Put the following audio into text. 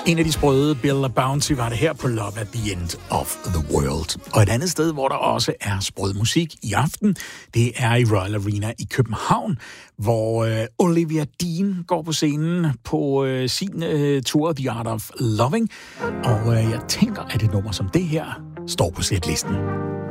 En af de sprøde, Bill Bounty, var det her på Love at the End of the World. Og et andet sted, hvor der også er sprød musik i aften, det er i Royal Arena i København, hvor Olivia Dean går på scenen på sin tour The Art of Loving. Og jeg tænker, at et nummer som det her står på setlisten.